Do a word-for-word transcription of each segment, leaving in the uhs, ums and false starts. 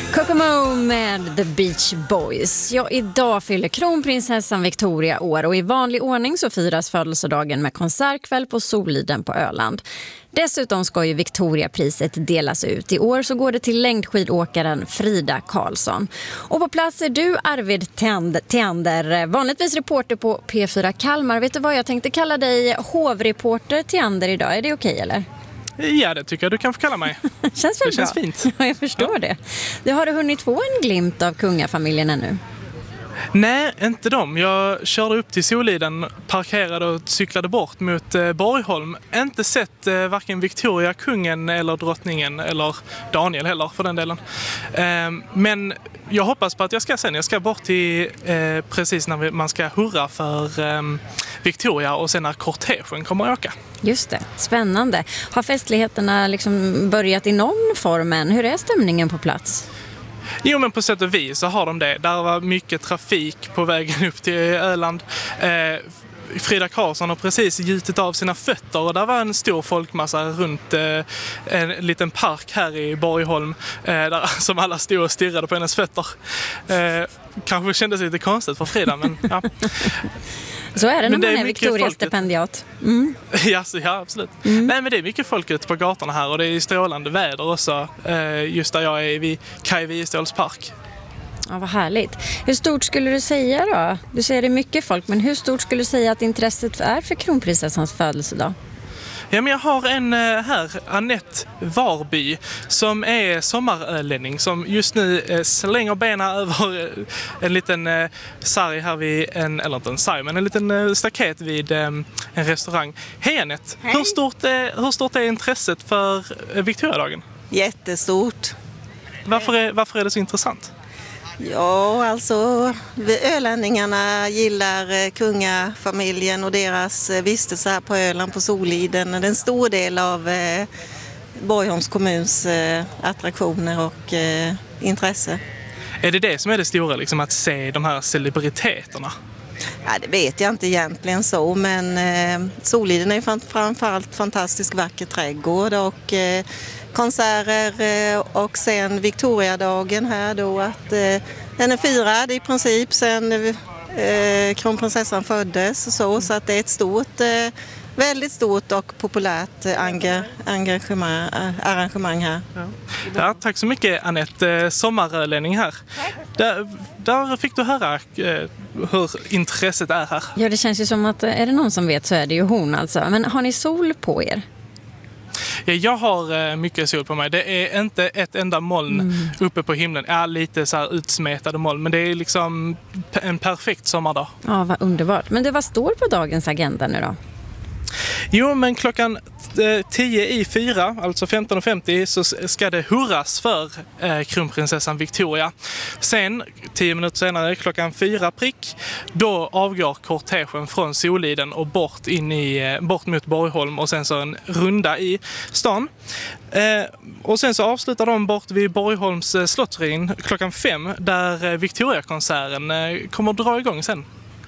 Kokomo med The Beach Boys. Ja, idag fyller kronprinsessan Victoria år och i vanlig ordning så firas födelsedagen med konsertkväll på Soliden på Öland. Dessutom ska ju Victoriapriset delas ut. I år så går det till längdskidåkaren Frida Karlsson. Och på plats är du, Arvid Theander, vanligtvis reporter på P fyra Kalmar. Vet du vad, jag tänkte kalla dig hovreporter Theander idag. Är det okej eller? Ja, det tycker jag du kan få kalla mig. Känns väl det känns bra. Fint. Ja, jag förstår ja. det. Du har du hunnit få en glimt av kungafamiljen ännu? Nej, inte dem. Jag körde upp till Soliden, parkerade och cyklade bort mot eh, Borgholm. Inte sett eh, varken Victoria, kungen eller drottningen eller Daniel heller för den delen. Eh, men jag hoppas på att jag ska sen. Jag ska bort till eh, precis när vi, man ska hurra för eh, Victoria och sen när kortegen kommer att åka. Just det, spännande. Har festligheterna liksom börjat i någon form än? Hur är stämningen på plats? Jo, men på sätt och vis så har de det. Där var mycket trafik på vägen upp till Öland. Eh, Frida Karlsson har precis gjutit av sina fötter och där var en stor folkmassa runt eh, en liten park här i Borgholm eh, där, som alla stod och stirrade på hennes fötter. Eh, kanske kändes lite konstigt för Frida, men ja. Så är det när man är, är Victoria-stipendiat. Mm. Ja, så, ja, absolut. Mm. Nej, men det är mycket folk ute på gatorna här och det är strålande väder också. Eh, just där jag är vid Kaj Wiestols park. Ja, vad härligt. Hur stort skulle du säga då? Du säger det är mycket folk, men hur stort skulle du säga att intresset är för kronprinsessans födelsedag? Ja, men jag har en här, Annette Varby, som är sommarölänning som just nu slänger benen över en liten sarg här vid en, eller inte en sarg, men en liten staket vid en restaurang. Hej Annette, Hej. Hur, stort är, hur stort är intresset för Victoriadagen? Jättestort. Varför är, varför är det så intressant? Ja, alltså vi ölänningarna gillar kungafamiljen och deras vistelse här på Öland på Soliden. Det är en stor del av eh, Borgholms kommuns eh, attraktioner och eh, intresse. Är det det som är det stora, liksom, att se de här celebriteterna? Ja, det vet jag inte egentligen så, men eh, Soliden är framförallt fantastiskt vacker trädgård och eh, konserter eh, och sen Victoriadagen här då att eh, den är firad i princip sen eh, kronprinsessan föddes och så, så att det är ett stort, eh, väldigt stort och populärt eh, engagemang, eh, arrangemang här. Ja. Ja, tack så mycket Annette, sommarölänning här. Där, där fick du höra eh, hur intresset är här. Ja, det känns ju som att är det någon som vet så är det ju hon alltså. Men har ni sol på er? Ja, jag har mycket sol på mig. Det är inte ett enda moln mm. uppe på himlen. Ja, lite så här utsmetade moln. Men det är liksom en perfekt sommardag. Ja, vad underbart. Men det, vad står på dagens agenda nu då? Jo, men klockan tio i fyra, alltså femton och femtio, så ska det hurras för eh, kronprinsessan Victoria. Sen, tio minuter senare, klockan fyra prick, då avgår kortegen från Soliden och bort, in i, bort mot Borgholm och sen så en runda i stan. Eh, och sen så avslutar de bort vid Borgholms eh, slottsruin klockan fem, där eh, Victoria-konserten eh, kommer att dra igång sen.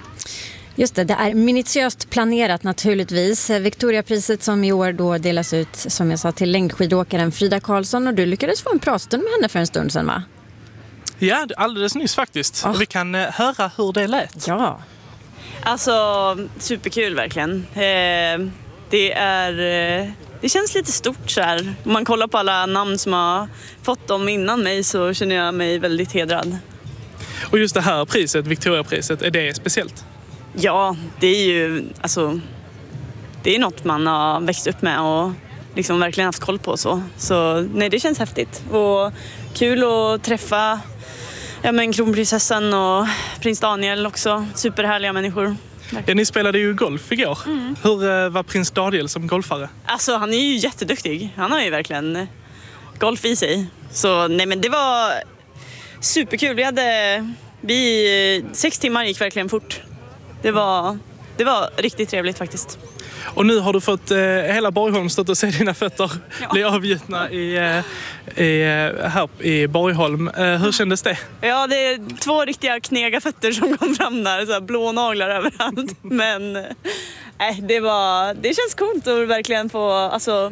Just det, det är minutiöst planerat naturligtvis. Victoriapriset som i år då delas ut, som jag sa, till längdskidåkaren Frida Karlsson, och du lyckades få en pratstund med henne för en stund sedan, va? Ja, alldeles nyss faktiskt. Oh. Vi kan eh, höra hur det lät. Ja. Alltså, superkul verkligen. Eh, det är... Eh, det känns lite stort så här. Om man kollar på alla namn som har fått dem innan mig så känner jag mig väldigt hedrad. Och just det här priset, Victoriapriset, är det speciellt? Ja, det är ju alltså, det är något man har växt upp med och liksom verkligen haft koll på så. Så nej, det känns häftigt och kul att träffa ja, men kronprinsessan och prins Daniel också. Superhärliga människor. Ja, ni spelade ju golf igår. Mm. Hur var prins Daniel som golfare? Alltså, han är ju jätteduktig. Han har ju verkligen golf i sig. Så nej, men det var superkul. Vi hade vi sex timmar gick verkligen fort. Det var, det var riktigt trevligt faktiskt. Och nu har du fått eh, hela Borgholm stått och se dina fötter ja. bli avgjutna i, eh, i, här i Borgholm. Eh, hur kändes det? Ja, det är två riktiga knega fötter som kom fram där. Så här blå naglar överallt. Men eh, det, var, det känns coolt att verkligen få... Alltså,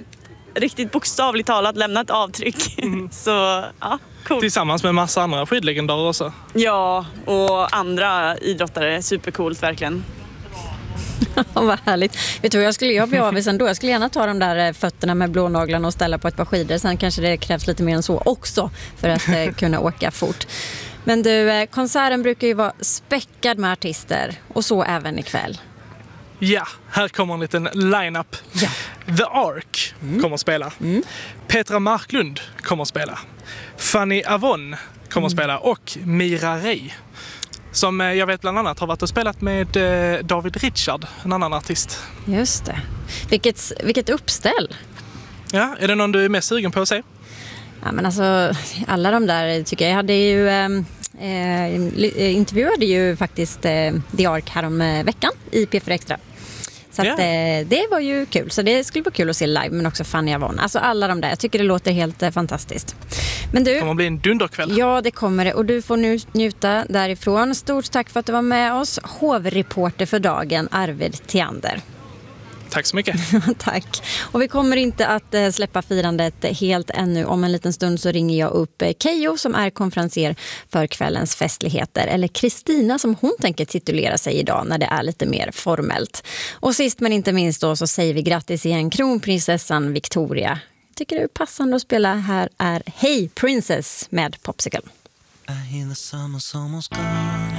riktigt bokstavligt talat lämnat avtryck. Mm. Så ja, coolt. Tillsammans med massa andra skidlegendarer också. Ja, och andra idrottare. Supercoolt verkligen. Vad härligt. Vet du vad jag skulle jag bli avis ändå? Jag skulle gärna ta de där fötterna med blånaglarna och ställa på ett par skidor. Sen kanske det krävs lite mer än så också för att eh, kunna åka fort. Men du, eh, konserten brukar ju vara späckad med artister och så även ikväll. Ja, här kommer en liten line-up. Ja. The Ark mm. kommer att spela. Mm. Petra Marklund kommer att spela. Fanny Avon kommer att spela och Mira Ray. Som jag vet bland annat har varit och spelat med David Richard, en annan artist. Just det. Vilket, vilket uppställ. Ja, är det någon du är mest sugen på att se? Ja, men alltså, alla de där tycker jag. Jag hade ju, eh, intervjuade ju faktiskt eh, The Ark här om eh, veckan i P fyra Extra. Så att, yeah. eh, det var ju kul. Så det skulle vara kul att se live, men också Fanny Avon. Alltså alla de där. Jag tycker det låter helt eh, fantastiskt. Men du, det kommer att bli en dunderkväll. Ja, det kommer det. Och du får nu njuta därifrån. Stort tack för att du var med oss. Hovreporter för dagen, Arvid Theander. Tack så mycket. Tack. Och vi kommer inte att eh, släppa firandet helt ännu. Om en liten stund så ringer jag upp eh, Keyyo som är konferenser för kvällens festligheter. Eller Kristina som hon tänker titulera sig idag när det är lite mer formellt. Och sist men inte minst då så säger vi grattis igen kronprinsessan Victoria. Jag tycker det är passande att spela. Här är Hey Princess med Popsicle. I hear the summer's almost gone.